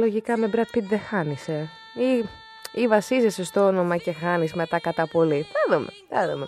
λογικά με Brad Pitt δεν χάνεις, ή βασίζεσαι στο όνομα και χάνεις μετά κατά πολύ. Θα δούμε.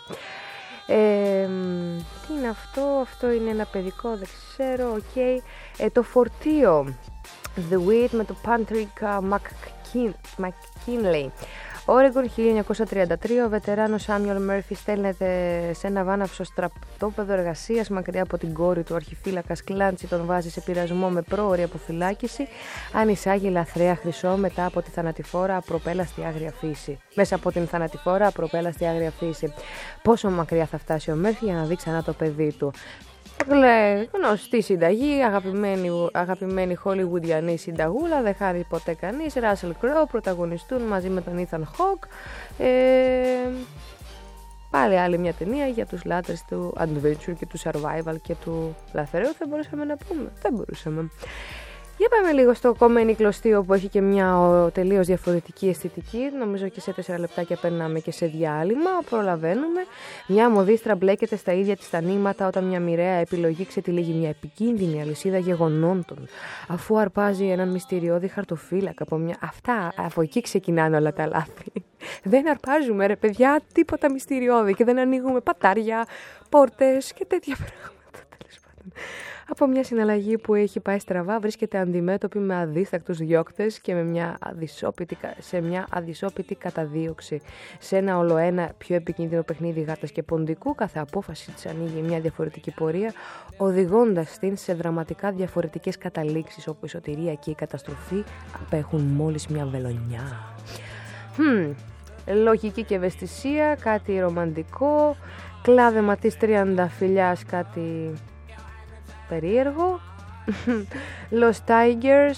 Τι είναι αυτό είναι ένα παιδικό, δεν ξέρω, το φορτίο The Weed με το Patrick McKinley. Oregon 1933, ο βετεράνος Σάμιουελ Μέρφυ στέλνεται σε ένα βάναυσο στρατόπεδο εργασίας μακριά από την κόρη του. Ο αρχιφύλακας Κλάντσι τον βάζει σε πειρασμό με πρόωρη αποφυλάκηση, αν εισάγει λαθρέα χρυσό μετά από τη θανατηφόρα απροπέλαστη άγρια φύση. Μέσα από την θανατηφόρα απροπέλαστη άγρια φύση. Πόσο μακριά θα φτάσει ο Μέρφυ για να δει ξανά το παιδί του? Γνωστή συνταγή, αγαπημένη χολιγουντιανή συνταγούλα, δεν χάρη ποτέ κανείς. Ράσελ Κρόου πρωταγωνιστούν μαζί με τον Ήθαν Χοκ. Πάλι άλλη μια ταινία για τους λάτρες του adventure και του survival και του λαθρέου, θα μπορούσαμε να πούμε. Δεν μπορούσαμε. Για πάμε λίγο στο κομμένη κλωστείο που έχει και μια τελείως διαφορετική αισθητική. Νομίζω και σε 4 λεπτάκια περνάμε και σε διάλειμμα. Προλαβαίνουμε. Μια μοδίστρα μπλέκεται στα ίδια της τα νήματα όταν μια μοιραία επιλογή ξετυλίγει μια επικίνδυνη αλυσίδα γεγονότων. Αφού αρπάζει έναν μυστηριώδη χαρτοφύλακα από μια. Από εκεί ξεκινάνε όλα τα λάθη. Δεν αρπάζουμε, ρε παιδιά, τίποτα μυστηριώδη και δεν ανοίγουμε πατάρια, πόρτες και τέτοια πράγματα. Τέλος πάντων. Από μια συναλλαγή που έχει πάει στραβά, βρίσκεται αντιμέτωπη με αδίστακτους διώκτες και σε μια αδυσόπιτη καταδίωξη. Σε ένα ολοένα πιο επικίνδυνο παιχνίδι γάτας και ποντικού, κάθε απόφαση της ανοίγει μια διαφορετική πορεία, οδηγώντας την σε δραματικά διαφορετικές καταλήξεις, όπου η σωτηρία και η καταστροφή απέχουν μόλις μια βελονιά. Λογική και ευαισθησία, κάτι ρομαντικό, κλάδεμα της τριανταφυλλιάς, κάτι περίεργο. Los Tigers,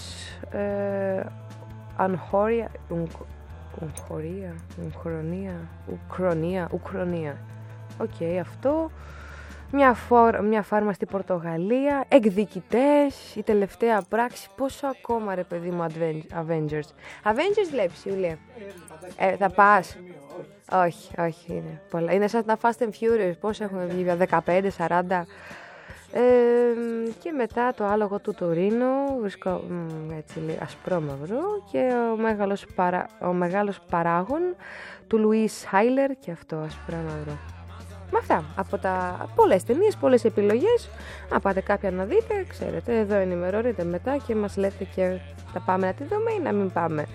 Ουκρονία. Οκ, αυτό. Μια φάρμα στη Πορτογαλία. Εκδικητές, η τελευταία πράξη. Πόσο ακόμα, ρε παιδί μου, Avengers βλέπεις, Ιουλία? Θα πας? Όχι, είναι πολλά. Είναι σαν τα Fast and Furious. Πόσο έχουν βγει, 15, 40. Και μετά το άλογο του Τωρίνο, βρίσκω έτσι ασπρόμαυρο, και ο μεγάλος παράγων του Λουίς Χάιλερ, και αυτό ασπρόμαυρο. Με αυτά, από τα πολλές ταινίες, πολλές επιλογές. Αν πάτε κάποια να δείτε, ξέρετε, εδώ ενημερώνετε μετά και μας λέτε και θα πάμε να τη δούμε ή να μην πάμε.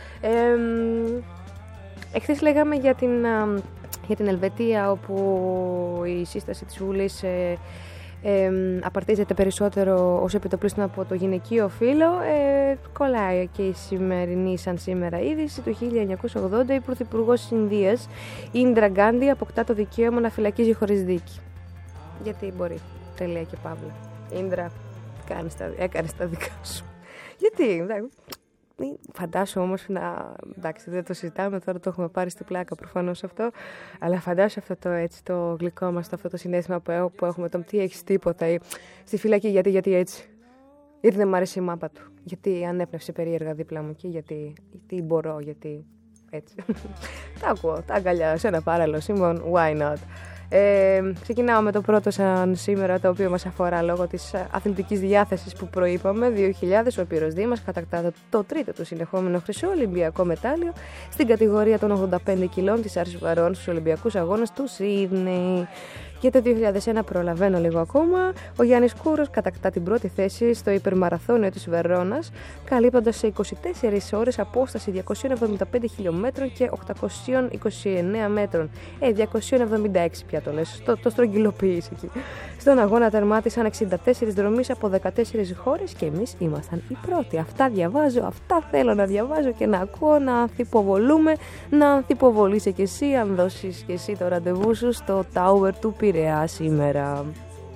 Εχθές λέγαμε για την Ελβετία, όπου η σύσταση της Βουλής απαρτίζεται περισσότερο ως επιτοπλίστων από το γυναικείο φύλο. Κολλάει και η σημερινή σαν σήμερα είδηση. Το 1980 η πρωθυπουργός της Ινδίας, Ίντρα Γκάντι, αποκτά το δικαίωμα να φυλακίζει χωρίς δίκη. Γιατί μπορεί. Τελεία και παύλα. Ίντρα, έκανες τα δικά σου. Γιατί, φαντάσου όμως εντάξει, δεν το συζητάμε τώρα, το έχουμε πάρει στην πλάκα προφανώς αυτό, αλλά φαντάσου αυτό το γλυκό μας, αυτό το συναίσθημα που έχουμε, τι έχεις τίποτα ή στη φυλακή, γιατί έτσι, γιατί δεν μ' άρεσε η μάπα του, γιατί ανέπνευσε περίεργα δίπλα μου και γιατί μπορώ, γιατί έτσι. Τα ακούω, τα αγκαλιά σε ένα παράλληλο σύμβον, why not. Ξεκινάω με το πρώτο σαν σήμερα, το οποίο μας αφορά λόγω της αθλητικής διάθεσης που προείπαμε. 2000, ο Πύρος Δήμας κατακτά το τρίτο του συνεχόμενο χρυσό Ολυμπιακό μετάλλιο στην κατηγορία των 85 κιλών της άρσης βαρών στους Ολυμπιακούς Αγώνες του Σίδνεϊ. Και το 2001, προλαβαίνω λίγο ακόμα, ο Γιάννης Κούρος κατακτά την πρώτη θέση στο υπερμαραθώνιο της Βερόνας, καλύπτοντας σε 24 ώρες απόσταση 275 χιλιόμετρων και 829 μέτρων. 276 πια το λες, το στρογγυλοποιείς εκεί. Στον αγώνα τερμάτισαν 64 δρομείς από 14 χώρες και εμείς ήμασταν οι πρώτοι. Αυτά διαβάζω, αυτά θέλω να διαβάζω και να ακούω, να ανθυποβολούμε, να ανθυποβολείσαι κι εσύ, αν δώσεις κι εσύ το ραντεβού σου στο Tower του Πειραιά σήμερα.